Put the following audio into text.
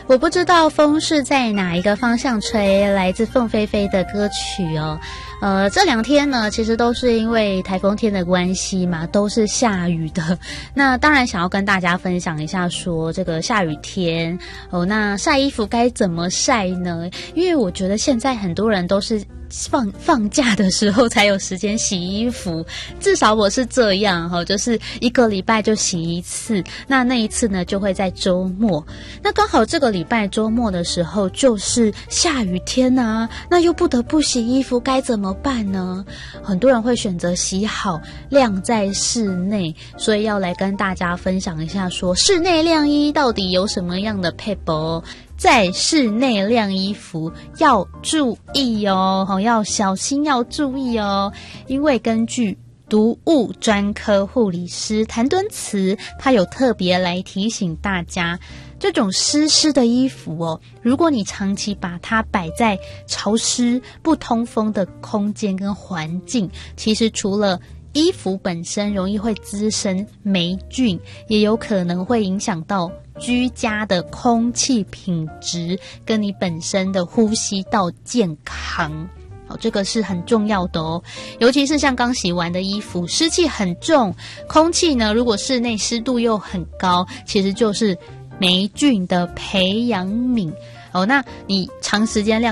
我不知道风是在哪一个方向吹，来自凤飞飞的歌曲哦。这两天呢，其实都是因为台风天的关系嘛，都是下雨的。那当然想要跟大家分享一下说这个下雨天哦，那晒衣服该怎么晒呢？因为我觉得现在很多人都是放假的时候才有时间洗衣服，至少我是这样哈，就是一个礼拜就洗一次，那一次呢就会在周末。那刚好这个礼拜周末的时候就是下雨天啊，那又不得不洗衣服，该怎么办呢？很多人会选择洗好晾在室内，所以要来跟大家分享一下说室内晾衣到底有什么样的撇步。在室内晾衣服要注意哦，要小心要注意哦，因为根据毒物专科护理师谭敦慈，他有特别来提醒大家，这种湿的衣服哦，如果你长期把它摆在潮湿不通风的空间跟环境，其实除了衣服本身容易会滋生霉菌，也有可能会影响到居家的空气品质跟你本身的呼吸道健康。这个是很重要的哦，尤其是像刚洗完的衣服，湿气很重，空气呢如果室内湿度又很高，其实就是霉菌的培养皿哦。那你长时间晾